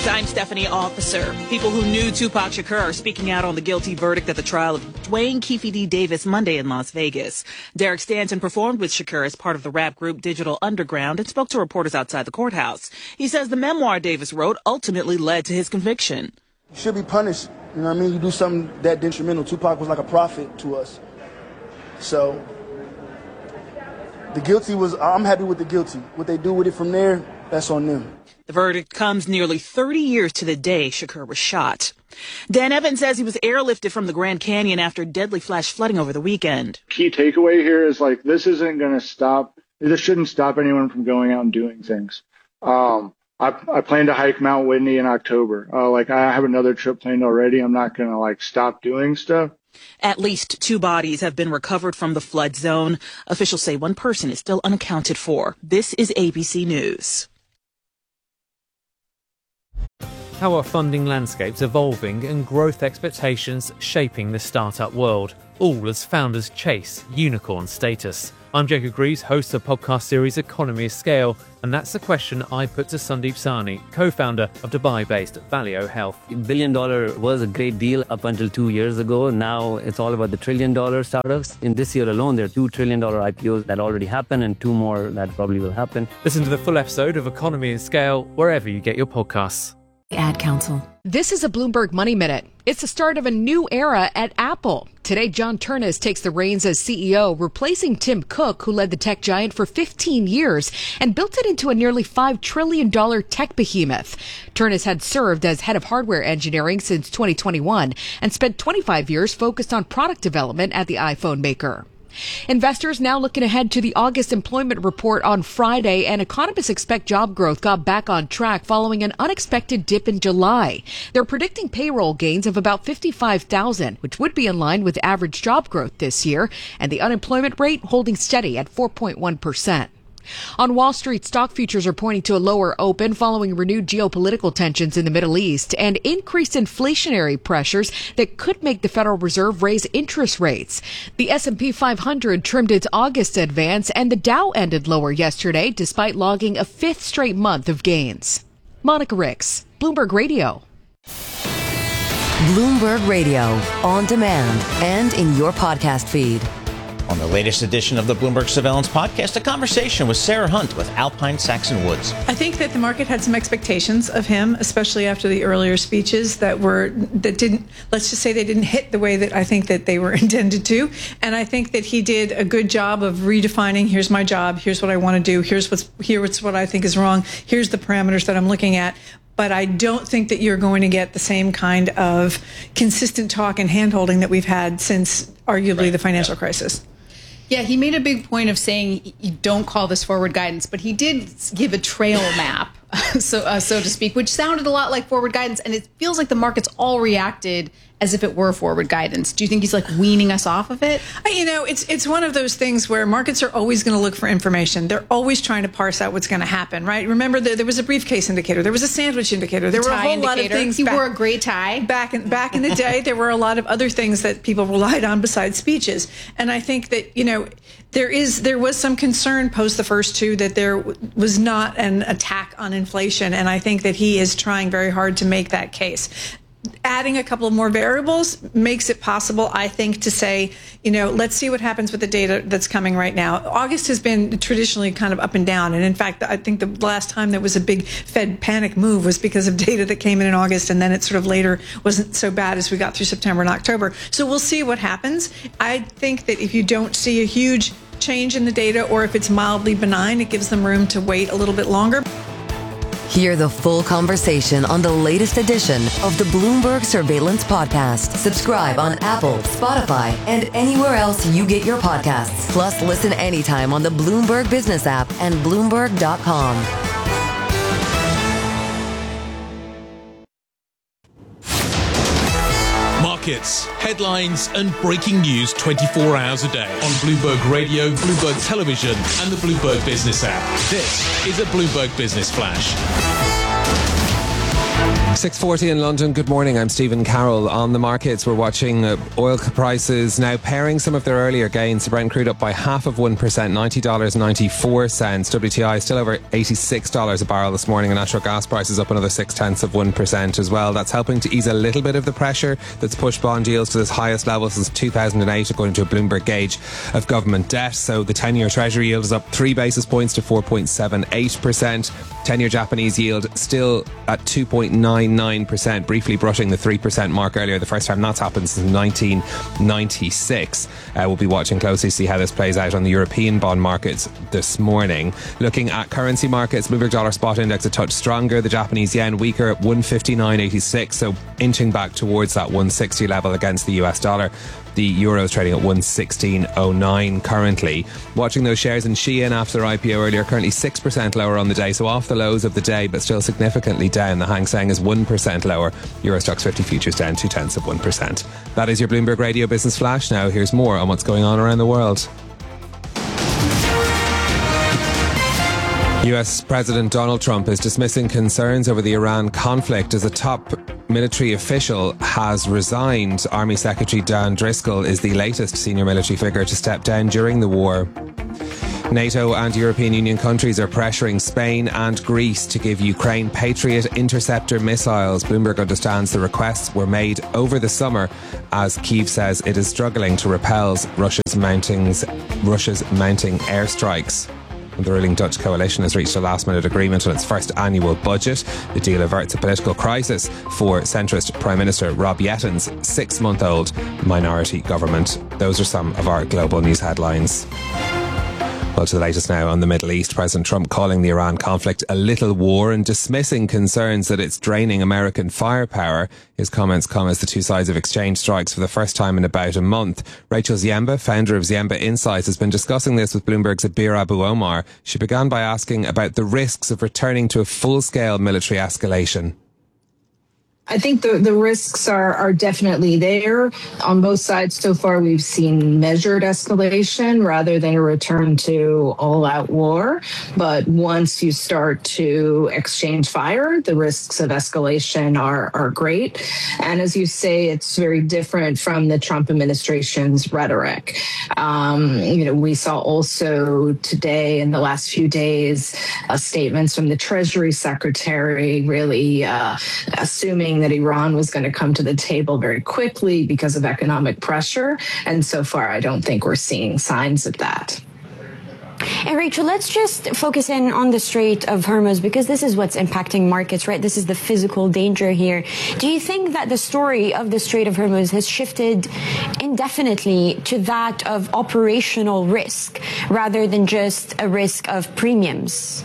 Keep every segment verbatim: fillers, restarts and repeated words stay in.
I'm Stephanie Officer. People who knew Tupac Shakur are speaking out on the guilty verdict at the trial of Dwayne Keefe D. Davis Monday in Las Vegas. Derek Stanton performed with Shakur as part of the rap group Digital Underground and spoke to reporters outside the courthouse. He says the memoir Davis wrote ultimately led to his conviction. You should be punished. You know what I mean? You do something that detrimental. Tupac was like a prophet to us. So the guilty was, I'm happy with the guilty. What they do with it from there, that's on them. The verdict comes nearly thirty years to the day Shakur was shot. Dan Evans says he was airlifted from the Grand Canyon after deadly flash flooding over the weekend. Key takeaway here is like, this isn't going to stop. This shouldn't stop anyone from going out and doing things. Um, I, I plan to hike Mount Whitney in October. Uh, like I have another trip planned already. I'm not going to like stop doing stuff. At least two bodies have been recovered from the flood zone. Officials say one person is still unaccounted for. This is A B C News. How are funding landscapes evolving and growth expectations shaping the startup world, all as founders chase unicorn status? I'm Jacob Greaves, host of the podcast series Economy of Scale, and that's the question I put to Sandeep Sahni, co-founder of Dubai-based Valeo Health. Billion dollar was a great deal up until two years ago. Now it's all about the trillion dollar startups. In this year alone, there are two trillion dollar I P Os that already happened and two more that probably will happen. Listen to the full episode of Economy of Scale wherever you get your podcasts. Ad Council. This is a Bloomberg Money Minute. It's the start of a new era at Apple. Today, John Ternus takes the reins as C E O, replacing Tim Cook, who led the tech giant for fifteen years and built it into a nearly five trillion dollars tech behemoth. Ternus had served as head of hardware engineering since twenty twenty-one and spent twenty-five years focused on product development at the iPhone maker. Investors now looking ahead to the August employment report on Friday, and economists expect job growth got back on track following an unexpected dip in July. They're predicting payroll gains of about fifty-five thousand, which would be in line with average job growth this year, and the unemployment rate holding steady at four point one percent. On Wall Street, stock futures are pointing to a lower open following renewed geopolitical tensions in the Middle East and increased inflationary pressures that could make the Federal Reserve raise interest rates. The S and P five hundred trimmed its August advance, and the Dow ended lower yesterday despite logging a fifth straight month of gains. Monica Ricks, Bloomberg Radio. Bloomberg Radio, on demand and in your podcast feed. On the latest edition of the Bloomberg Surveillance Podcast, a conversation with Sarah Hunt with Alpine Saxon Woods. I think that the market had some expectations of him, especially after the earlier speeches that were that didn't. Let's just say they didn't hit the way that I think that they were intended to. And I think that he did a good job of redefining. Here's my job. Here's what I want to do. Here's what's here's what I think is wrong. Here's the parameters that I'm looking at. But I don't think that you're going to get the same kind of consistent talk and handholding that we've had since arguably Right. the financial yeah. crisis. Yeah, he made a big point of saying you don't call this forward guidance, but he did give a trail map, so uh, so to speak, which sounded a lot like forward guidance, and it feels like the markets all reacted as if it were forward guidance. Do you think he's like weaning us off of it? You know, it's it's one of those things where markets are always going to look for information. They're always trying to parse out what's going to happen, right? Remember, there, there was a briefcase indicator. There was a sandwich indicator. There The were a tie whole indicator. lot of things. He back, wore a gray tie. Back in, back in the day, there were a lot of other things that people relied on besides speeches. And I think that, you know, there is there was some concern post the first two that there was not an attack on inflation. And I think that he is trying very hard to make that case. Adding a couple of more variables makes it possible, I think, to say, you know, let's see what happens with the data that's coming right now. August has been traditionally kind of up and down. And in fact, I think the last time there was a big Fed panic move was because of data that came in in August. And then it sort of later wasn't so bad as we got through September and October. So we'll see what happens. I think that if you don't see a huge change in the data, or if it's mildly benign, it gives them room to wait a little bit longer. Hear the full conversation on the latest edition of the Bloomberg Surveillance Podcast. Subscribe on Apple, Spotify, and anywhere else you get your podcasts. Plus, listen anytime on the Bloomberg Business app and Bloomberg dot com. Markets, headlines, and breaking news twenty-four hours a day on Bloomberg Radio, Bloomberg Television, and the Bloomberg Business app. This is a Bloomberg Business Flash. six forty in London. Good morning. I'm Stephen Carroll. On the markets, we're watching uh, oil prices now pairing some of their earlier gains. Brent crude up by half of one percent, ninety dollars and ninety-four cents. W T I still over eighty-six dollars a barrel this morning, and natural gas prices up another six tenths of one percent as well. That's helping to ease a little bit of the pressure that's pushed bond yields to its highest level since two thousand eight, according to a Bloomberg gauge of government debt. So the ten-year Treasury yield is up three basis points to four point seven eight percent. ten-year Japanese yield still at two point nine nine percent, briefly brushing the three percent mark earlier, the first time that's happened since nineteen ninety-six. Uh, we'll be watching closely to see how this plays out on the European bond markets this morning. Looking at currency markets, Bloomberg Dollar Spot Index a touch stronger, the Japanese yen weaker at one fifty-nine eighty-six, so inching back towards that one sixty level against the U S dollar. The euro is trading at one sixteen oh nine currently. Watching those shares in Shein after their I P O earlier, currently six percent lower on the day, so off the lows of the day, but still significantly down. The Hang Seng is one percent lower. Euro Stoxx fifty futures down two tenths of one percent. That is your Bloomberg Radio Business Flash. Now here's more on what's going on around the world. U S President Donald Trump is dismissing concerns over the Iran conflict as a top military official has resigned. Army Secretary Dan Driscoll is the latest senior military figure to step down during the war. NATO and European Union countries are pressuring Spain and Greece to give Ukraine Patriot interceptor missiles. Bloomberg understands the requests were made over the summer as Kyiv says it is struggling to repel Russia's mounting, Russia's mounting airstrikes. The ruling Dutch coalition has reached a last-minute agreement on its first annual budget. The deal averts a political crisis for centrist Prime Minister Rob Yetton's six-month-old minority government. Those are some of our global news headlines. Well, to the latest now on the Middle East, President Trump calling the Iran conflict a little war and dismissing concerns that it's draining American firepower. His comments come as the two sides have exchanged strikes for the first time in about a month. Rachel Ziemba, founder of Ziemba Insights, has been discussing this with Bloomberg's Abir Abu Omar. She began by asking about the risks of returning to a full-scale military escalation. I think the, the risks are, are definitely there on both sides. So far, we've seen measured escalation rather than a return to all-out war. But once you start to exchange fire, the risks of escalation are, are great. And as you say, it's very different from the Trump administration's rhetoric. Um, you know, we saw also today, in the last few days, uh, statements from the Treasury Secretary really uh, assuming that Iran was going to come to the table very quickly because of economic pressure. And so far, I don't think we're seeing signs of that. And Rachel, let's just focus in on the Strait of Hormuz, because this is what's impacting markets, right? This is the physical danger here. Do you think that the story of the Strait of Hormuz has shifted indefinitely to that of operational risk rather than just a risk of premiums?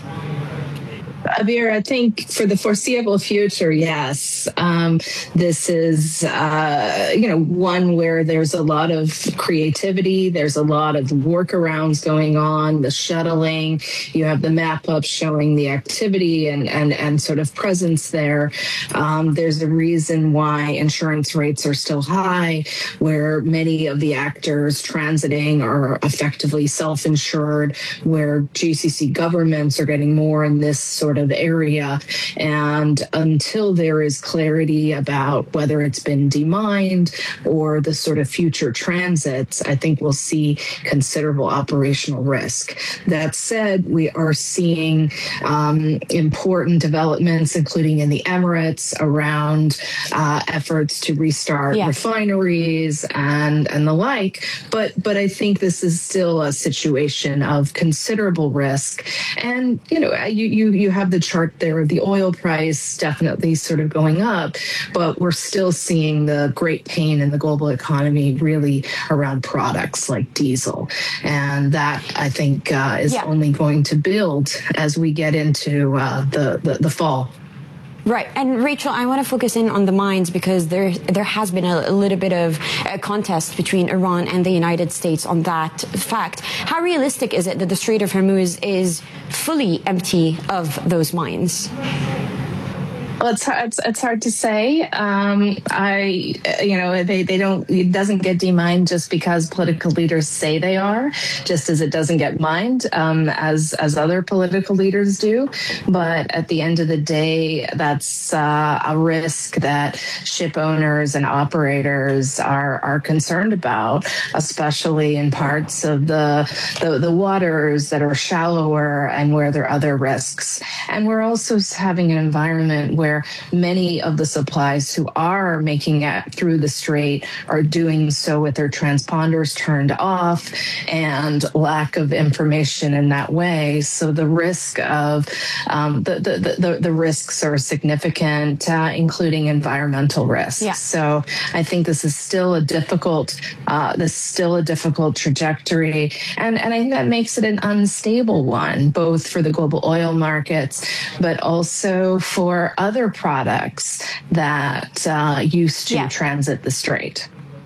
Abir, I think for the foreseeable future, yes. Um, this is, uh, you know, one where there's a lot of creativity. There's a lot of workarounds going on, the shuttling. You have the map up showing the activity and, and, and sort of presence there. Um, there's a reason why insurance rates are still high, where many of the actors transiting are effectively self-insured, where G C C governments are getting more in this sort of area. And until there is clarity about whether it's been demined or the sort of future transits, I think we'll see considerable operational risk. That said, we are seeing um, important developments, including in the Emirates, around uh, efforts to restart yeah. refineries and, and the like. But, but I think this is still a situation of considerable risk. And, you know, you, you, you have the chart there of the oil price definitely sort of going up, but we're still seeing the great pain in the global economy really around products like diesel. And that, I think, uh, is yeah. only going to build as we get into uh, the, the, the fall. Right. And Rachel, I want to focus in on the mines because there there has been a, a little bit of a contest between Iran and the United States on that fact. How realistic is it that the Strait of Hormuz is fully empty of those mines? Well, it's hard, it's, it's hard to say. Um, I, you know, they, they don't, it doesn't get demined just because political leaders say they are, just as it doesn't get mined um, as, as other political leaders do. But at the end of the day, that's uh, a risk that ship owners and operators are, are concerned about, especially in parts of the, the, the waters that are shallower and where there are other risks. And we're also having an environment where many of the supplies who are making it through the strait are doing so with their transponders turned off and lack of information in that way. So the risk of um, the, the, the, the risks are significant, uh, including environmental risks. Yeah. So I think this is still a difficult, uh, this is still a difficult trajectory. And, and I think that makes it an unstable one, both for the global oil markets, but also for other products that uh, used to yeah. transit the strait.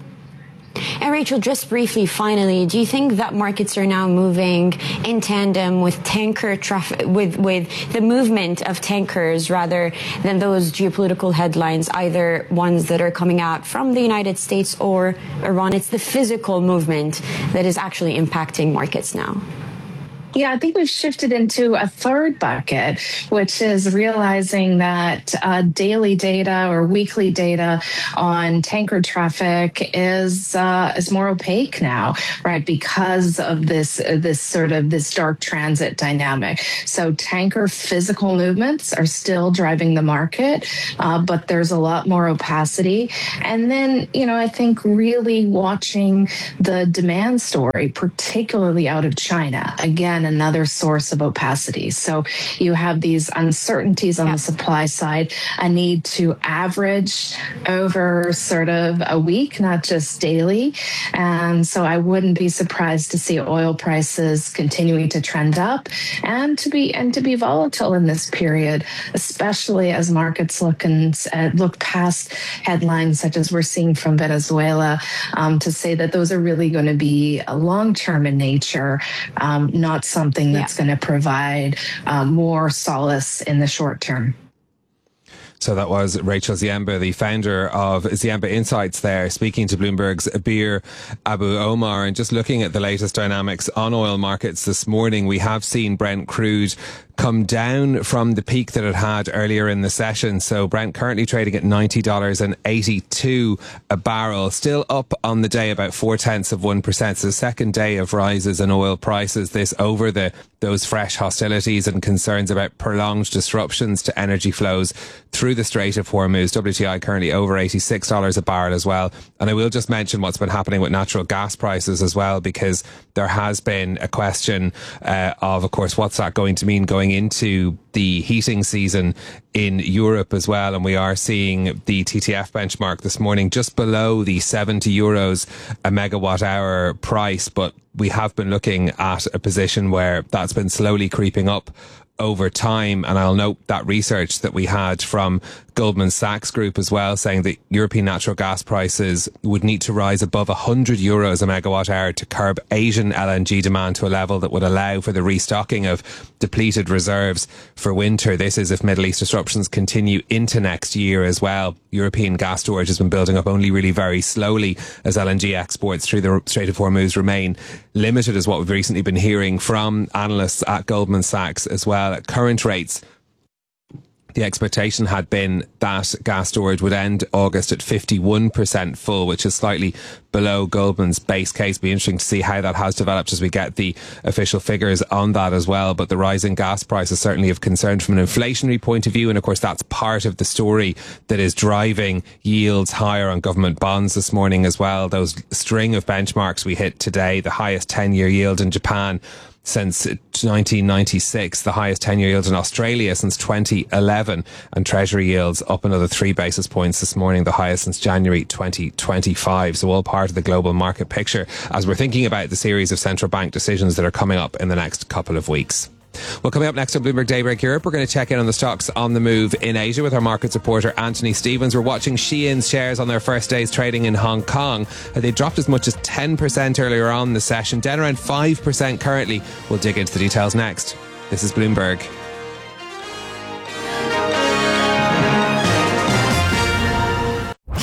And Rachel, just briefly, finally, do you think that markets are now moving in tandem with tanker traffic, with with the movement of tankers rather than those geopolitical headlines, either ones that are coming out from the United States or Iran? It's the physical movement that is actually impacting markets now. Yeah, I think we've shifted into a third bucket, which is realizing that uh, daily data or weekly data on tanker traffic is uh, is more opaque now, right? Because of this uh, this sort of this dark transit dynamic. So tanker physical movements are still driving the market, uh, but there's a lot more opacity. And then, you know, I think really watching the demand story, particularly out of China. Again, another source of opacity. So you have these uncertainties on yeah. the supply side, a need to average over sort of a week, not just daily. And so I wouldn't be surprised to see oil prices continuing to trend up and to be and to be volatile in this period, especially as markets look and uh, look past headlines such as we're seeing from Venezuela, um, to say that those are really going to be long-term in nature, um, not something that's yeah. going to provide uh, more solace in the short term. So that was Rachel Ziemba, the founder of Ziemba Insights there, speaking to Bloomberg's Abir Abu Omar. And just looking at the latest dynamics on oil markets this morning, we have seen Brent crude come down from the peak that it had earlier in the session. So Brent currently trading at ninety dollars and eighty-two a barrel, still up on the day about four tenths of one percent. It's the second day of rises in oil prices, this over the those fresh hostilities and concerns about prolonged disruptions to energy flows through the Strait of Hormuz. W T I currently over eighty-six dollars a barrel as well. And I will just mention what's been happening with natural gas prices as well, because there has been a question uh, of, of course, what's that going to mean going into the heating season in Europe as well. And we are seeing the T T F benchmark this morning just below the seventy euros a megawatt hour price. But we have been looking at a position where that's been slowly creeping up over time. And I'll note that research that we had from Goldman Sachs Group as well, saying that European natural gas prices would need to rise above one hundred euros a megawatt hour to curb Asian L N G demand to a level that would allow for the restocking of depleted reserves for winter. This is if Middle East disruptions continue into next year as well. European gas storage has been building up only really very slowly as L N G exports through the Strait of Hormuz remain limited, is what we've recently been hearing from analysts at Goldman Sachs as well. At current rates, the expectation had been that gas storage would end August at fifty-one percent full, which is slightly below Goldman's base case. Be interesting to see how that has developed as we get the official figures on that as well. But the rising gas prices certainly of concern from an inflationary point of view. And of course, that's part of the story that is driving yields higher on government bonds this morning as well. Those string of benchmarks we hit today, the highest ten-year yield in Japan since nineteen ninety-six, the highest ten-year yield in Australia since twenty eleven, and Treasury yields up another three basis points this morning, the highest since January twenty twenty-five. So all part of the global market picture as we're thinking about the series of central bank decisions that are coming up in the next couple of weeks. Well, coming up next on Bloomberg Daybreak Europe, we're going to check in on the stocks on the move in Asia with our markets reporter Anthony Stevens. We're watching Shein's shares on their first days trading in Hong Kong. They dropped as much as ten percent earlier on in the session, down around five percent currently. We'll dig into the details next. This is Bloomberg.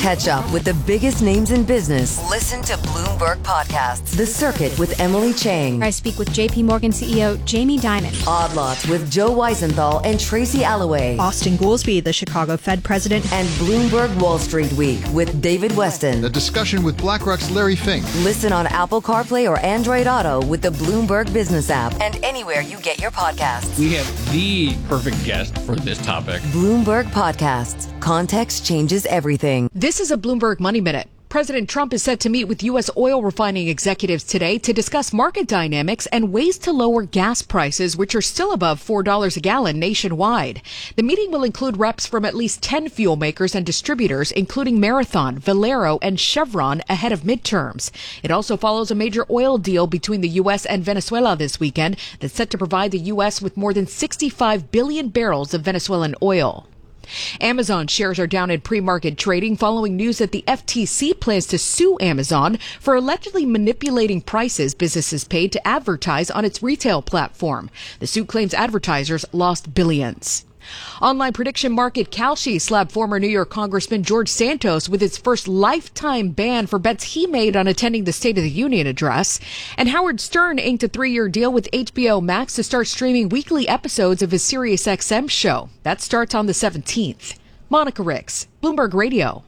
Catch up with the biggest names in business. Listen to Bloomberg Podcasts, The Circuit with Emily Chang. I speak with J P Morgan C E O Jamie Dimon. Odd Lots with Joe Weisenthal and Tracy Alloway. Austin Goolsbee, the Chicago Fed president. And Bloomberg Wall Street Week with David Weston. A discussion with BlackRock's Larry Fink. Listen on Apple CarPlay or Android Auto with the Bloomberg Business app and anywhere you get your podcasts. We have the perfect guest for this topic. Bloomberg Podcasts. Context changes everything. This is a Bloomberg Money Minute. President Trump is set to meet with U S oil refining executives today to discuss market dynamics and ways to lower gas prices, which are still above four dollars a gallon nationwide. The meeting will include reps from at least ten fuel makers and distributors, including Marathon, Valero, and Chevron, ahead of midterms. It also follows a major oil deal between the U S and Venezuela this weekend that's set to provide the U S with more than sixty-five billion barrels of Venezuelan oil. Amazon shares are down in pre-market trading following news that the F T C plans to sue Amazon for allegedly manipulating prices businesses paid to advertise on its retail platform. The suit claims advertisers lost billions. Online prediction market Kalshi slapped former New York Congressman George Santos with its first lifetime ban for bets he made on attending the State of the Union address. And Howard Stern inked a three-year deal with H B O Max to start streaming weekly episodes of his SiriusXM show. That starts on the seventeenth. Monica Ricks, Bloomberg Radio.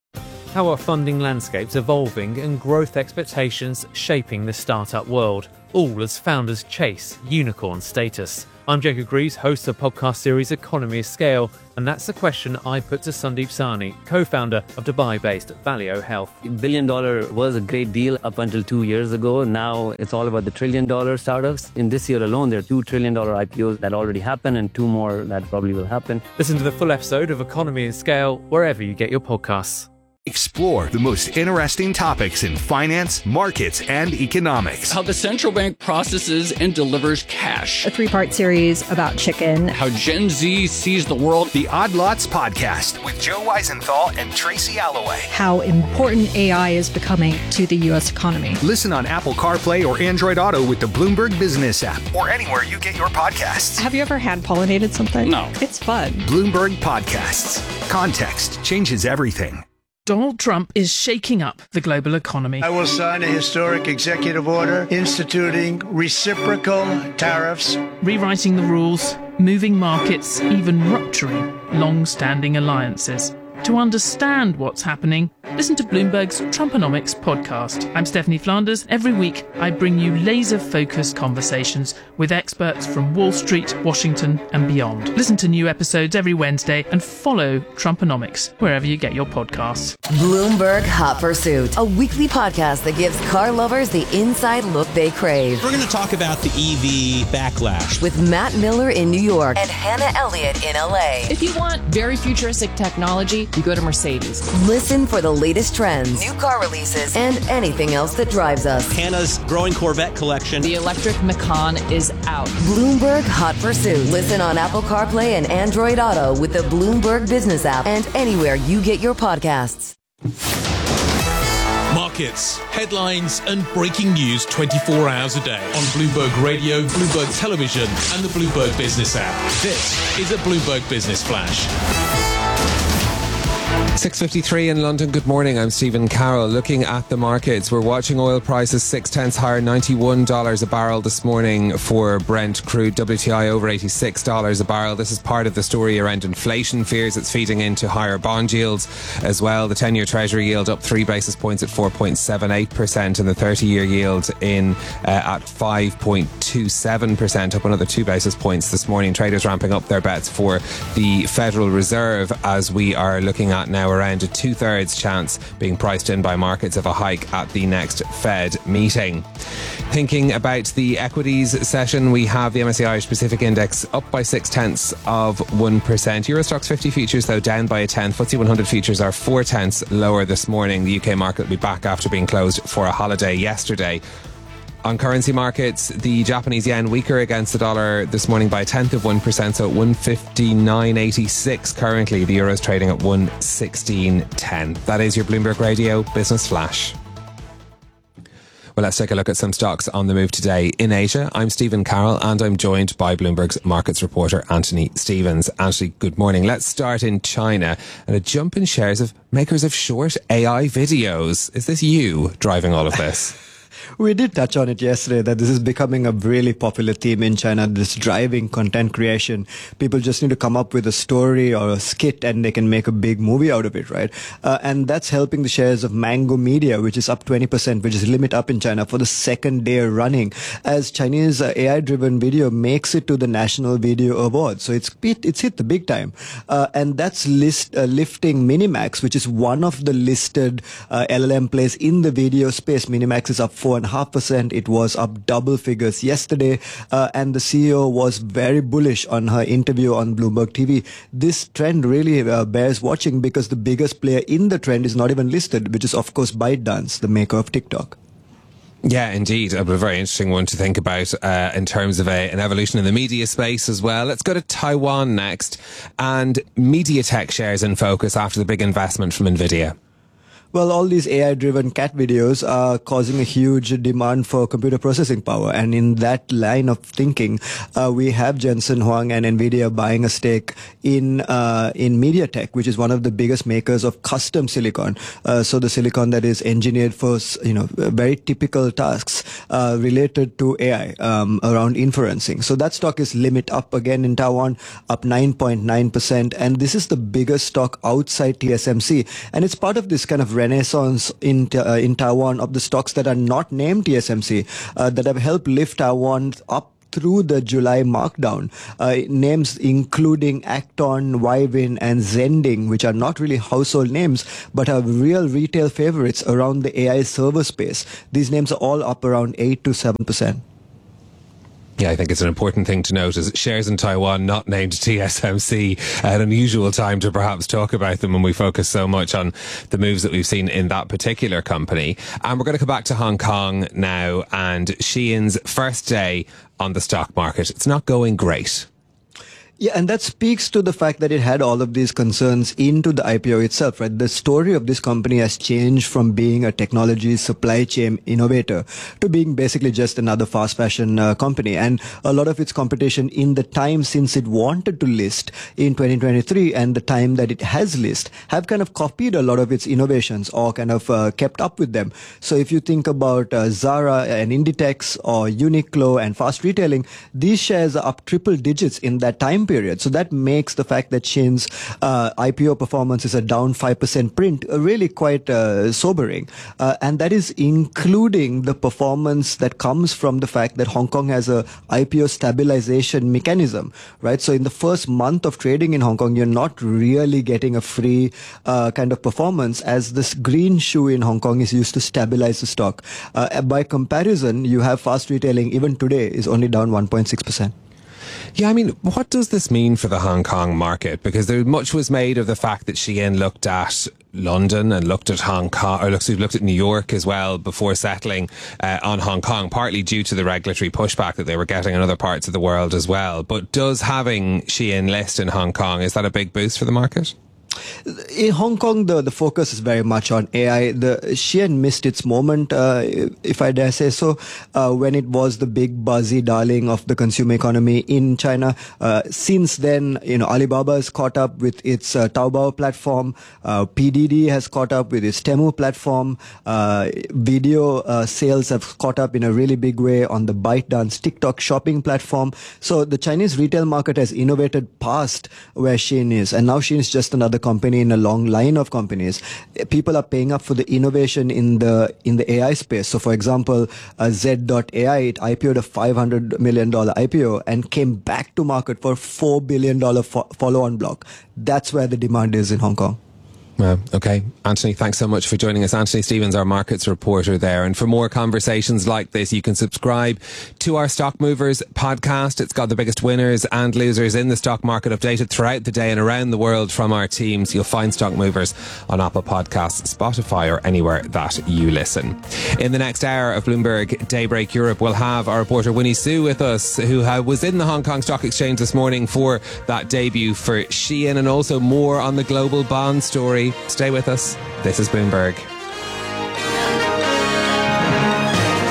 How are funding landscapes evolving and growth expectations shaping the startup world, all as founders chase unicorn status? I'm Jacob Greaves, host of the podcast series Economy of Scale, and that's the question I put to Sandeep Sahni, co-founder of Dubai-based Valeo Health. Billion dollar was a great deal up until two years ago. Now it's all about the trillion dollar startups. In this year alone, there are two trillion dollar I P Os that already happened and two more that probably will happen. Listen to the full episode of Economy of Scale wherever you get your podcasts. Explore the most interesting topics in finance, markets, and economics. How the central bank processes and delivers cash. A three-part series about chicken. How Gen Z sees the world. The Odd Lots Podcast with Joe Weisenthal and Tracy Alloway. How important A I is becoming to the U S economy. Listen on Apple CarPlay or Android Auto with the Bloomberg Business app or anywhere you get your podcasts. Have you ever hand-pollinated something? No. It's fun. Bloomberg Podcasts. Context changes everything. Donald Trump is shaking up the global economy. I will sign a historic executive order instituting reciprocal tariffs, rewriting the rules, moving markets, even rupturing long-standing alliances. To understand what's happening, listen to Bloomberg's Trumponomics podcast. I'm Stephanie Flanders. Every week, I bring you laser-focused conversations with experts from Wall Street, Washington, and beyond. Listen to new episodes every Wednesday and follow Trumponomics wherever you get your podcasts. Bloomberg Hot Pursuit, a weekly podcast that gives car lovers the inside look they crave. We're going to talk about the E V backlash with Matt Miller in New York and Hannah Elliott in L A. If you want very futuristic technology, you go to Mercedes. Listen for the latest trends, new car releases, and anything else that drives us. Hannah's growing Corvette collection. The electric Macan is out. Bloomberg Hot Pursuit. Listen on Apple CarPlay and Android Auto with the Bloomberg Business app and anywhere you get your podcasts. Markets, headlines, and breaking news twenty-four hours a day on Bloomberg Radio, Bloomberg Television, and the Bloomberg Business app. This is a Bloomberg Business Flash. six fifty-three in London. Good morning. I'm Stephen Carroll. Looking at the markets, we're watching oil prices six tenths higher, ninety-one dollars a barrel this morning for Brent crude. W T I over eighty-six dollars a barrel. This is part of the story around inflation fears. It's feeding into higher bond yields as well. The ten-year Treasury yield up three basis points at four point seven eight percent, and the thirty-year yield in uh, at five point two seven percent, up another two basis points this morning. Traders ramping up their bets for the Federal Reserve as we are looking at now around a two-thirds chance being priced in by markets of a hike at the next Fed meeting. Thinking about the equities session, we have the M S C I Irish Pacific Index up by six tenths of one percent. Eurostoxx fifty futures, though, down by a tenth. F T S E one hundred futures are four tenths lower this morning. The U K market will be back after being closed for a holiday yesterday. On currency markets, the Japanese yen weaker against the dollar this morning by a tenth of one percent, so at one fifty-nine eighty-six currently. The euro is trading at one sixteen ten. That is your Bloomberg Radio Business Flash. Well, let's take a look at some stocks on the move today in Asia. I'm Stephen Carroll and I'm joined by Bloomberg's markets reporter Anthony Stevens. Anthony, good morning. Let's start in China and a jump in shares of makers of short A I videos. Is this you driving all of this? We did touch on it yesterday that this is becoming a really popular theme in China, this driving content creation. People just need to come up with a story or a skit and they can make a big movie out of it, right? Uh, and that's helping the shares of Mango Media, which is up twenty percent, which is limit up in China for the second day running, as Chinese uh, A I-driven video makes it to the National Video Awards. So it's it's hit the big time. Uh, and that's list, uh, lifting Minimax, which is one of the listed uh, L L M plays in the video space. Minimax is up four and a half percent. It was up double figures yesterday, uh, and the C E O was very bullish on her interview on Bloomberg T V. This trend really uh, bears watching because the biggest player in the trend is not even listed, which is of course ByteDance, the maker of TikTok. Yeah, indeed. A very interesting one to think about uh, in terms of a, an evolution in the media space as well. Let's go to Taiwan next, and MediaTek shares in focus after the big investment from NVIDIA. Well, all these A I-driven cat videos are causing a huge demand for computer processing power. And in that line of thinking, uh, we have Jensen Huang and NVIDIA buying a stake in uh, in MediaTek, which is one of the biggest makers of custom silicon. Uh, so the silicon that is engineered for, you know, very typical tasks uh, related to A I um, around inferencing. So that stock is limit up again in Taiwan, up nine point nine percent. And this is the biggest stock outside T S M C. And it's part of this kind of renaissance in uh, in Taiwan of the stocks that are not named T S M C uh, that have helped lift Taiwan up through the July markdown. Uh, names including Acton, Wyvin and Zending, which are not really household names but are real retail favorites around the A I server space. These names are all up around eight to seven percent. Yeah, I think it's an important thing to note is shares in Taiwan not named T S M C, an unusual time to perhaps talk about them when we focus so much on the moves that we've seen in that particular company. And we're going to come back to Hong Kong now and Shein's first day on the stock market. It's not going great. Yeah, and that speaks to the fact that it had all of these concerns into the I P O itself, right? The story of this company has changed from being a technology supply chain innovator to being basically just another fast fashion uh, company. And a lot of its competition in the time since it wanted to list in twenty twenty-three and the time that it has listed have kind of copied a lot of its innovations or kind of uh, kept up with them. So if you think about uh, Zara and Inditex or Uniqlo and fast retailing, these shares are up triple digits in that time period. So that makes the fact that Shein's uh, I P O performance is a down five percent print uh, really quite uh, sobering. Uh, and that is including the performance that comes from the fact that Hong Kong has a I P O stabilization mechanism, right? So in the first month of trading in Hong Kong, you're not really getting a free uh, kind of performance, as this green shoe in Hong Kong is used to stabilize the stock. Uh, by comparison, you have fast retailing even today is only down one point six percent. Yeah, I mean, what does this mean for the Hong Kong market? Because there much was made of the fact that Shein looked at London and looked at Hong Kong, or looked, looked at New York as well before settling uh, on Hong Kong, partly due to the regulatory pushback that they were getting in other parts of the world as well. But does having Shein list in Hong Kong, is that a big boost for the market? In Hong Kong, the, the focus is very much on A I. The Shein missed its moment, uh, if I dare say so, uh, when it was the big buzzy darling of the consumer economy in China. Uh, since then, you know, Alibaba has caught up with its uh, Taobao platform. Uh, P D D has caught up with its Temu platform. Uh, video uh, sales have caught up in a really big way on the ByteDance TikTok shopping platform. So the Chinese retail market has innovated past where Shein is, and now Shein is just another company in a long line of companies. People are paying up for the innovation in the in the A I space. So, for example, uh, Z dot A I, it I P O'd a five hundred million dollars I P O and came back to market for four billion dollars fo- follow-on block. That's where the demand is in Hong Kong. Well, okay. Anthony, thanks so much for joining us. Anthony Stevens, our markets reporter there. And for more conversations like this, you can subscribe to our Stock Movers podcast. It's got the biggest winners and losers in the stock market updated throughout the day and around the world from our teams. You'll find Stock Movers on Apple Podcasts, Spotify, or anywhere that you listen. In the next hour of Bloomberg Daybreak Europe, we'll have our reporter Winnie Su with us, who was in the Hong Kong Stock Exchange this morning for that debut for Shein, and also more on the global bond story. Stay with us. This is Bloomberg.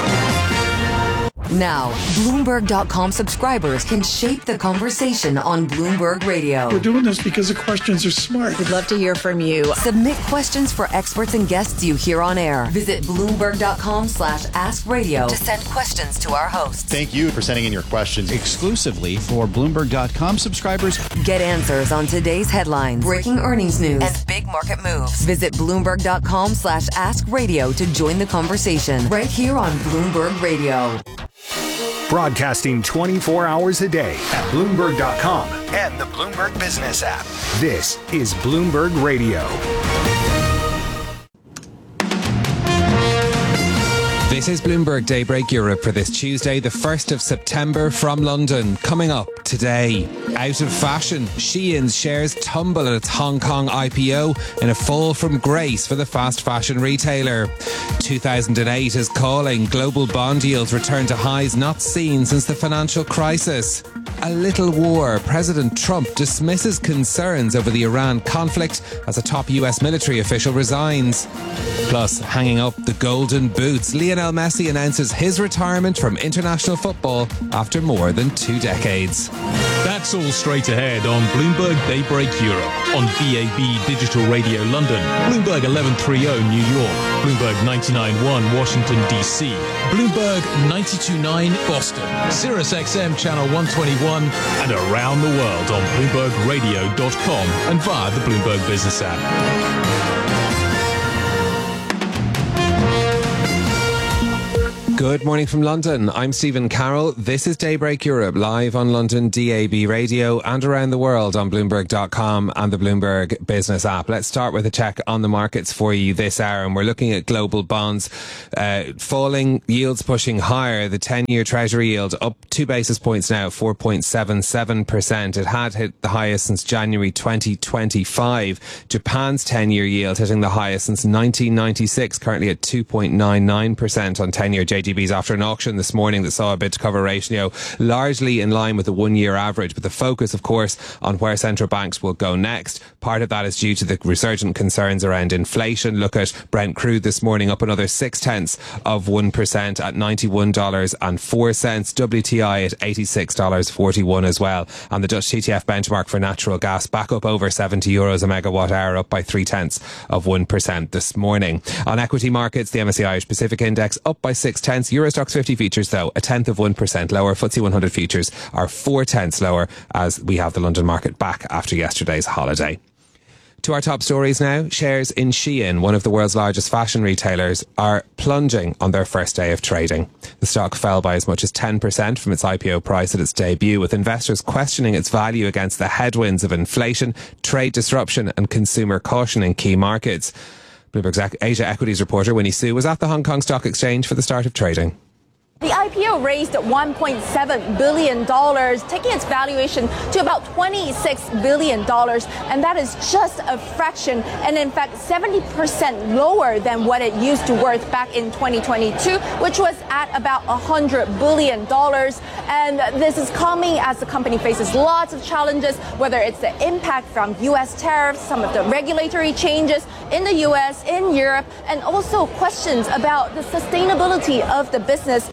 Now, Bloomberg dot com subscribers can shape the conversation on Bloomberg Radio. We're doing this because the questions are smart. We'd love to hear from you. Submit questions for experts and guests you hear on air. Visit Bloomberg dot com slash ask radio to send questions to our hosts. Thank you for sending in your questions exclusively for Bloomberg dot com subscribers. Get answers on today's headlines, breaking earnings news, and big market moves. Visit Bloomberg dot com slash ask radio to join the conversation right here on Bloomberg Radio. Broadcasting twenty-four hours a day at Bloomberg dot com and the Bloomberg Business app. This is Bloomberg Radio. This is Bloomberg Daybreak Europe for this Tuesday, the first of September from London. Coming up today, out of fashion, Shein's shares tumble at its Hong Kong I P O in a fall from grace for the fast fashion retailer. two thousand eight is calling. Global bond yields return to highs not seen since the financial crisis. A little war. President Trump dismisses concerns over the Iran conflict as a top U S military official resigns. Plus, hanging up the golden boots, Lionel Messi announces his retirement from international football after more than two decades. That's all straight ahead on Bloomberg Daybreak Europe, on B A B Digital Radio London, Bloomberg eleven thirty New York, Bloomberg ninety-nine point one Washington D C, Bloomberg ninety-two point nine Boston, Sirius X M Channel one twenty-one, and around the world on Bloomberg Radio dot com and via the Bloomberg Business app. Good morning from London. I'm Stephen Carroll. This is Daybreak Europe, live on London D A B Radio and around the world on Bloomberg dot com and the Bloomberg Business app. Let's start with a check on the markets for you this hour, and we're looking at global bonds uh, falling, yields pushing higher. The ten-year Treasury yield up two basis points now, four point seven seven percent. It had hit the highest since January twenty twenty-five. Japan's ten-year yield hitting the highest since nineteen ninety-six, currently at two point nine nine percent on ten-year J G Bs after an auction this morning that saw a bid to cover ratio largely in line with the one-year average, but the focus, of course, on where central banks will go next. Part of that is due to the resurgent concerns around inflation. Look at Brent crude this morning, up another six tenths of one percent at ninety-one dollars and four cents. W T I at eighty-six dollars forty-one as well. And the Dutch T T F benchmark for natural gas back up over seventy euros a megawatt hour, up by three tenths of one percent this morning. On equity markets, the M S C I Irish Pacific Index up by six tenths. Eurostoxx fifty futures, though, a tenth of one percent lower. F T S E one hundred futures are four tenths lower as we have the London market back after yesterday's holiday. To our top stories now. Shares in Shein, one of the world's largest fashion retailers, are plunging on their first day of trading. The stock fell by as much as ten percent from its I P O price at its debut, with investors questioning its value against the headwinds of inflation, trade disruption and consumer caution in key markets. Bloomberg's Asia Equities reporter Winnie Su was at the Hong Kong Stock Exchange for the start of trading. The I P O raised one point seven billion dollars, taking its valuation to about twenty-six billion dollars. And that is just a fraction, and in fact, seventy percent lower than what it used to worth back in twenty twenty-two, which was at about one hundred billion dollars. And this is coming as the company faces lots of challenges, whether it's the impact from U S tariffs, some of the regulatory changes in the U S, in Europe, and also questions about the sustainability of the business.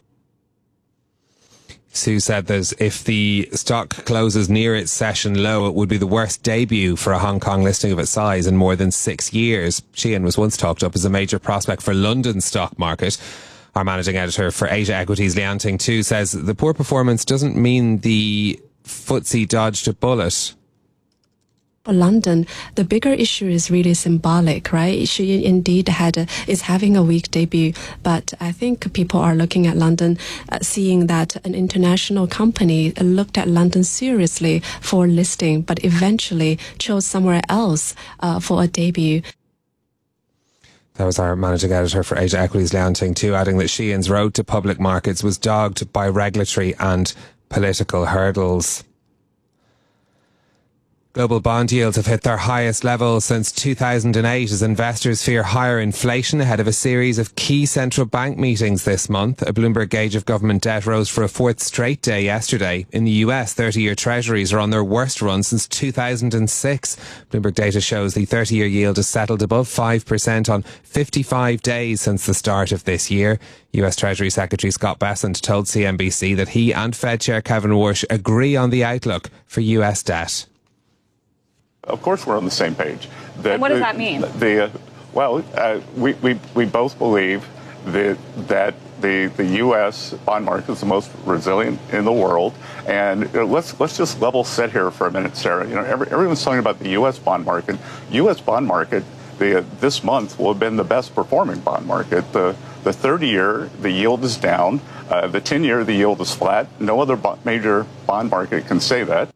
Sue said that if the stock closes near its session low, it would be the worst debut for a Hong Kong listing of its size in more than six years. Shein was once talked up as a major prospect for London's stock market. Our managing editor for Asia Equities, Lian Ting Tu, says the poor performance doesn't mean the F T S E dodged a bullet. For London, the bigger issue is really symbolic, right? She indeed had a, is having a weak debut, but I think people are looking at London, uh, seeing that an international company looked at London seriously for listing, but eventually chose somewhere else uh, for a debut. That was our managing editor for Asia Equities, Lian Ting Tu, adding that Shein's road to public markets was dogged by regulatory and political hurdles. Global bond yields have hit their highest level since two thousand eight as investors fear higher inflation ahead of a series of key central bank meetings this month. A Bloomberg gauge of government debt rose for a fourth straight day yesterday. In the U S, thirty-year treasuries are on their worst run since two thousand six. Bloomberg data shows the thirty-year yield has settled above five percent on fifty-five days since the start of this year. U S Treasury Secretary Scott Bessent told C N B C that he and Fed Chair Kevin Warsh agree on the outlook for U S debt. Of course, we're on the same page. The, and what does the, that mean? The, uh, well, uh, we, we, we both believe that, that the, the U S bond market is the most resilient in the world. And uh, let's let's just level set here for a minute, Sarah. You know, every, everyone's talking about the U S bond market. U S bond market the, uh, this month will have been the best performing bond market. The the thirty-year, the yield is down. Uh, the ten-year, the yield is flat. No other bo- major bond market can say that.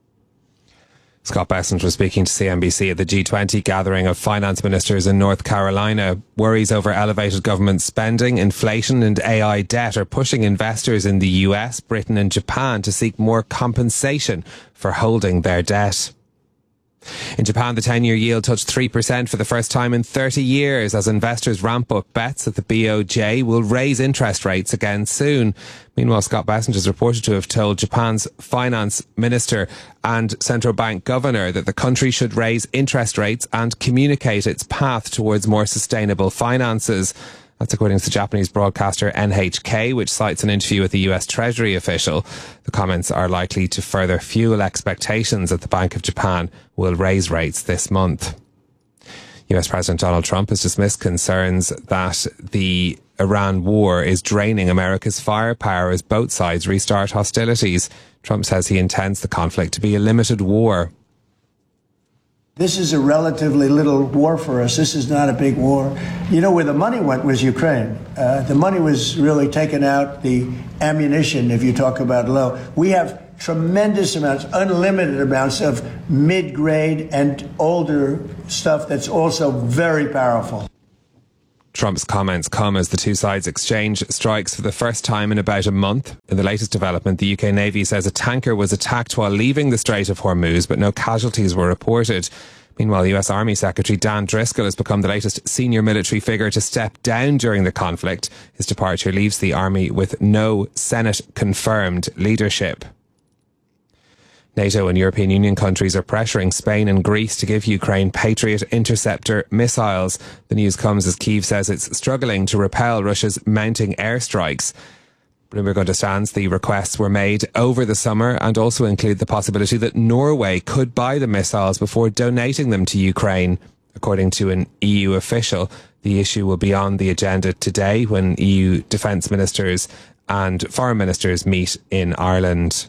Scott Bessent was speaking to C N B C at the G twenty gathering of finance ministers in North Carolina. Worries over elevated government spending, inflation and A I debt are pushing investors in the U S, Britain and Japan to seek more compensation for holding their debt. In Japan, the ten-year yield touched three percent for the first time in thirty years as investors ramp up bets that the B O J will raise interest rates again soon. Meanwhile, Scott Bessent is reported to have told Japan's finance minister and central bank governor that the country should raise interest rates and communicate its path towards more sustainable finances. That's according to the Japanese broadcaster N H K, which cites an interview with a U S Treasury official. The comments are likely to further fuel expectations that the Bank of Japan will raise rates this month. U S President Donald Trump has dismissed concerns that the Iran war is draining America's firepower as both sides restart hostilities. Trump says he intends the conflict to be a limited war. This is a relatively little war for us. This is not a big war. You know, where the money went was Ukraine. Uh, the money was really taken out, the ammunition, if you talk about low. We have tremendous amounts, unlimited amounts of mid-grade and older stuff that's also very powerful. Trump's comments come as the two sides exchange strikes for the first time in about a month. In the latest development, the U K Navy says a tanker was attacked while leaving the Strait of Hormuz, but no casualties were reported. Meanwhile, U S Army Secretary Dan Driscoll has become the latest senior military figure to step down during the conflict. His departure leaves the Army with no Senate-confirmed leadership. NATO and European Union countries are pressuring Spain and Greece to give Ukraine Patriot interceptor missiles. The news comes as Kyiv says it's struggling to repel Russia's mounting airstrikes. Bloomberg understands the requests were made over the summer and also include the possibility that Norway could buy the missiles before donating them to Ukraine. According to an E U official, the issue will be on the agenda today when E U defence ministers and foreign ministers meet in Ireland.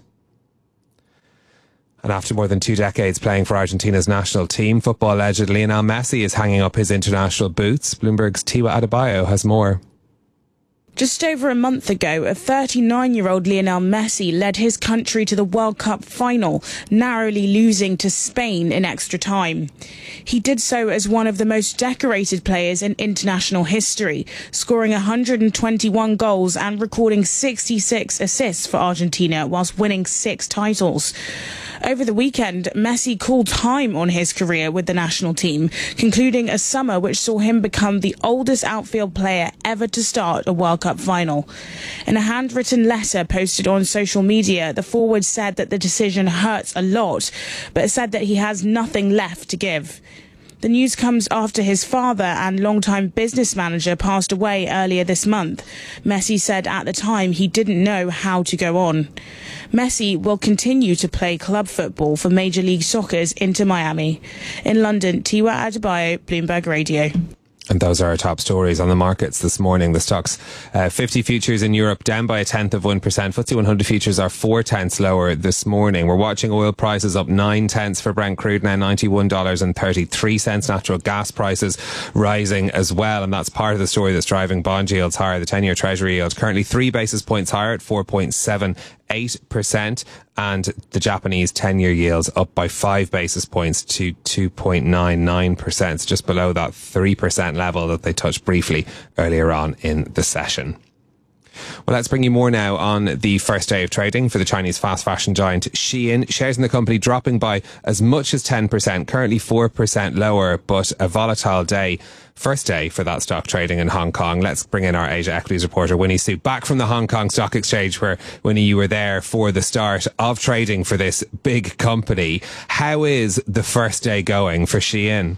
And after more than two decades playing for Argentina's national team, football legend Lionel Messi is hanging up his international boots. Bloomberg's Tiwa Adebayo has more. Just over a month ago, a thirty-nine-year-old Lionel Messi led his country to the World Cup final, narrowly losing to Spain in extra time. He did so as one of the most decorated players in international history, scoring one hundred twenty-one goals and recording sixty-six assists for Argentina whilst winning six titles. Over the weekend, Messi called time on his career with the national team, concluding a summer which saw him become the oldest outfield player ever to start a World Cup final. In a handwritten letter posted on social media, the forward said that the decision hurts a lot, but said that he has nothing left to give. The news comes after his father and longtime business manager passed away earlier this month. Messi said at the time he didn't know how to go on. Messi will continue to play club football for Major League Soccer's Inter Miami. In London, Tiwa Adebayo, Bloomberg Radio. And those are our top stories on the markets this morning. The stocks uh, fifty futures in Europe down by a tenth of one percent. F T S E one hundred futures are four tenths lower this morning. We're watching oil prices up nine tenths for Brent crude, now ninety-one dollars and thirty-three cents. Natural gas prices rising as well. And that's part of the story that's driving bond yields higher. The ten-year Treasury yield currently three basis points higher at four point seven eight percent, and the Japanese ten-year yields up by five basis points to two point nine nine percent, just below that three percent level that they touched briefly earlier on in the session. Well, let's bring you more now on the first day of trading for the Chinese fast fashion giant Shein. Shares in the company dropping by as much as ten percent, currently four percent lower, but a volatile day. First day for that stock trading in Hong Kong. Let's bring in our Asia Equities reporter, Winnie Su, back from the Hong Kong Stock Exchange, where, Winnie, you were there for the start of trading for this big company. How is the first day going for Shein?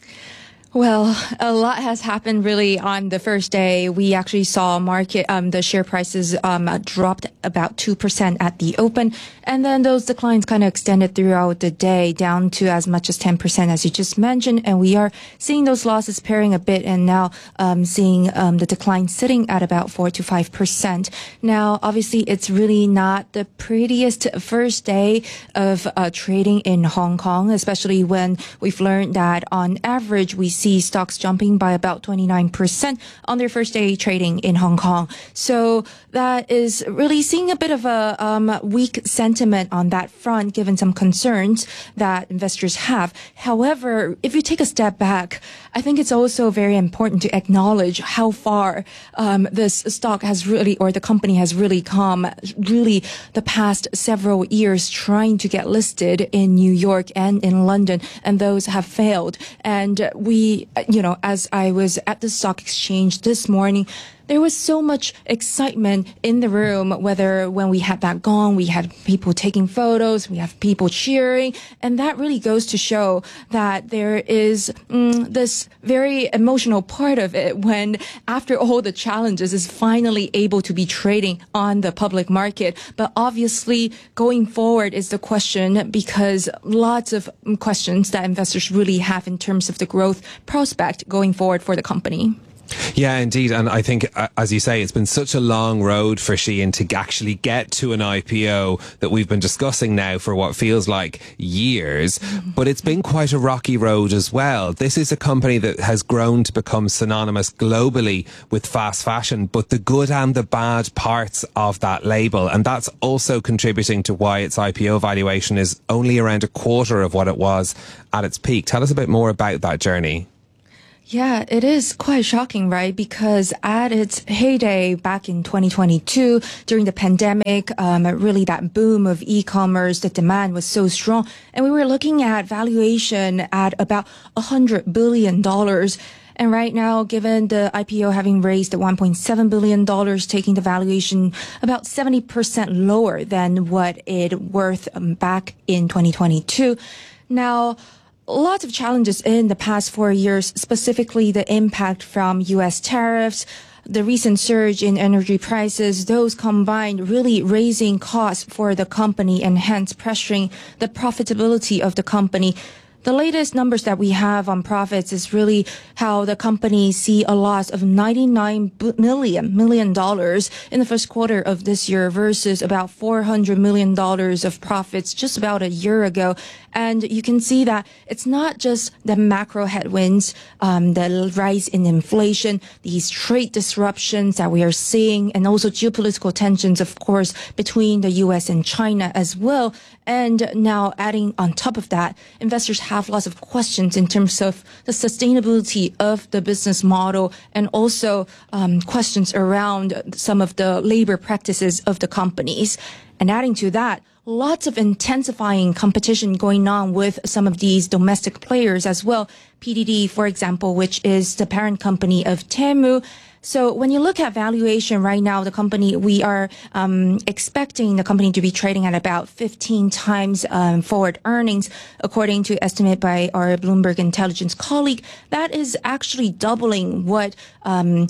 Well, a lot has happened really on the first day. We actually saw market, um, the share prices, um, dropped about two percent at the open. And then those declines kind of extended throughout the day down to as much as ten percent as you just mentioned. And we are seeing those losses pairing a bit and now, um, seeing, um, the decline sitting at about four to five percent. Now, obviously, it's really not the prettiest first day of, uh, trading in Hong Kong, especially when we've learned that on average, we see stocks jumping by about twenty-nine percent on their first day trading in Hong Kong. So that is really seeing a bit of a um, weak sentiment on that front, given some concerns that investors have. However, if you take a step back, I think it's also very important to acknowledge how far um, this stock has really, or the company has really come, really the past several years trying to get listed in New York and in London, and those have failed. And we you know, as I was at the stock exchange this morning, there was so much excitement in the room, whether when we had that gong, we had people taking photos, we have people cheering. And that really goes to show that there is mm, this very emotional part of it when, after all the challenges, is finally able to be trading on the public market. But obviously, going forward is the question, because lots of questions that investors really have in terms of the growth prospect going forward for the company. Yeah, indeed. And I think, uh, as you say, it's been such a long road for Shein to actually get to an I P O that we've been discussing now for what feels like years. Mm-hmm. But it's been quite a rocky road as well. This is a company that has grown to become synonymous globally with fast fashion, but the good and the bad parts of that label. And that's also contributing to why its I P O valuation is only around a quarter of what it was at its peak. Tell us a bit more about that journey. Yeah, it is quite shocking, right? Because at its heyday back in twenty twenty-two, during the pandemic, um, really that boom of e-commerce, the demand was so strong. And we were looking at valuation at about one hundred billion dollars. And right now, given the I P O having raised one point seven billion dollars, taking the valuation about seventy percent lower than what it worth um, back in twenty twenty-two. Now, lots of challenges in the past four years, specifically the impact from U S tariffs, the recent surge in energy prices, those combined really raising costs for the company and hence pressuring the profitability of the company. The latest numbers that we have on profits is really how the company see a loss of ninety-nine million million dollars in the first quarter of this year versus about four hundred million dollars of profits just about a year ago. And you can see that it's not just the macro headwinds, um, the rise in inflation, these trade disruptions that we are seeing, and also geopolitical tensions, of course, between the U S and China as well. And now adding on top of that, investors have lots of questions in terms of the sustainability of the business model and also um, questions around some of the labor practices of the companies. And adding to that, lots of intensifying competition going on with some of these domestic players as well. P D D, for example, which is the parent company of Temu. So when you look at valuation right now, the company, we are um, expecting the company to be trading at about fifteen times um, forward earnings, according to estimate by our Bloomberg Intelligence colleague. That is actually doubling what um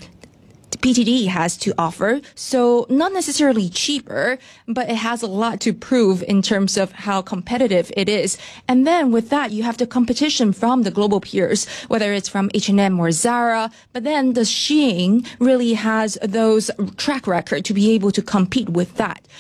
P T D has to offer. So not necessarily cheaper, but it has a lot to prove in terms of how competitive it is. And then with that, you have the competition from the global peers, whether it's from H and M or Zara. But then the Shein really has those track record to be able to compete with that.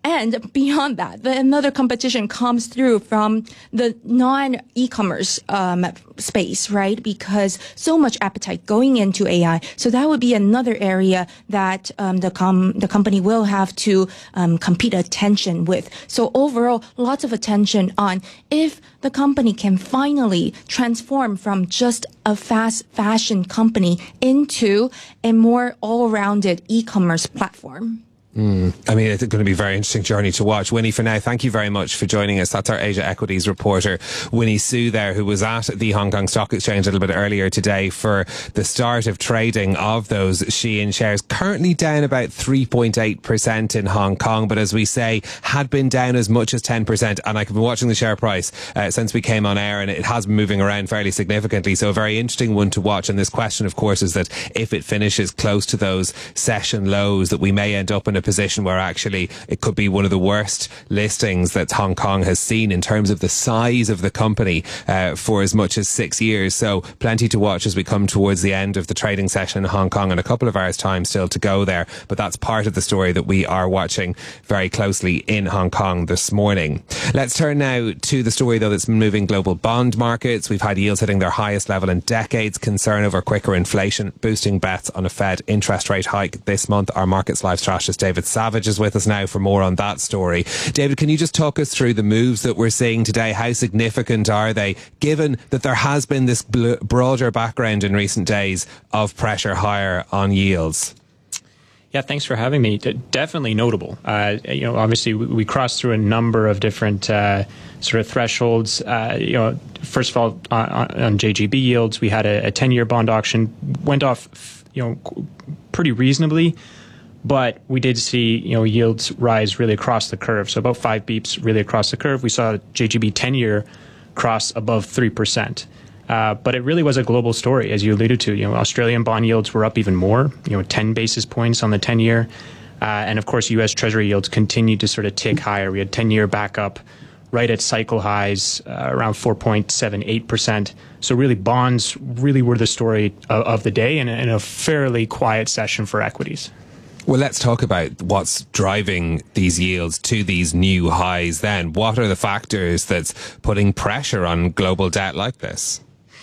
And beyond that, the, another competition comes through from the non-e-commerce um, space, right? Because so much appetite going into A I. So that would be another area that um, the com- the company will have to um, compete attention with. So overall, lots of attention on if the company can finally transform from just a fast fashion company into a more all-rounded e-commerce platform. Mm. I mean, it's going to be a very interesting journey to watch. Winnie, for now, thank you very much for joining us. That's our Asia Equities reporter, Winnie Su there, who was at the Hong Kong Stock Exchange a little bit earlier today for the start of trading of those Shein shares. Currently down about three point eight percent in Hong Kong, but as we say, had been down as much as ten percent. And I've been watching the share price uh, since we came on air, and it has been moving around fairly significantly. So a very interesting one to watch. And this question, of course, is that if it finishes close to those session lows, that we may end up in a position where actually it could be one of the worst listings that Hong Kong has seen in terms of the size of the company uh, for as much as six years. So plenty to watch as we come towards the end of the trading session in Hong Kong, and a couple of hours time still to go there. But that's part of the story that we are watching very closely in Hong Kong this morning. Let's turn now to the story, though, that's been moving global bond markets. We've had yields hitting their highest level in decades, concern over quicker inflation, boosting bets on a Fed interest rate hike this month. Our markets live strategist David Savage is with us now for more on that story. David, can you just talk us through the moves that we're seeing today? How significant are they, given that there has been this bl- broader background in recent days of pressure higher on yields? Yeah, thanks for having me. D- definitely notable. Uh, you know, obviously we, we crossed through a number of different uh, sort of thresholds. Uh, you know, first of all, on, on J G B yields, we had a, a ten-year bond auction, went off, you know, pretty reasonably. But we did see, you know, yields rise really across the curve. So about five beeps really across the curve. We saw J G B ten-year cross above three percent. Uh, but it really was a global story, as you alluded to. You know, Australian bond yields were up even more, you know, ten basis points on the ten-year. Uh, and, of course, U S Treasury yields continued to sort of tick higher. We had ten-year back up right at cycle highs, uh, around four point seven eight percent. So really bonds really were the story of, of the day, and, and a fairly quiet session for equities. Well, let's talk about what's driving these yields to these new highs then. What are the factors that's putting pressure on global debt like this?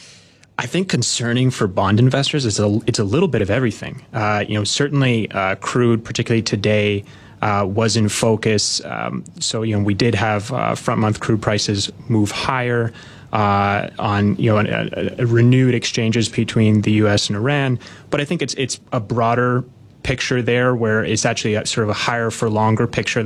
I think concerning for bond investors is a, it's a little bit of everything. Uh, you know, certainly uh, crude, particularly today, uh, was in focus. Um, so, you know, we did have uh, front-month crude prices move higher uh, on, you know, a, a renewed exchanges between the U S and Iran. But I think it's it's a broader picture there, where it's actually a sort of a higher for longer picture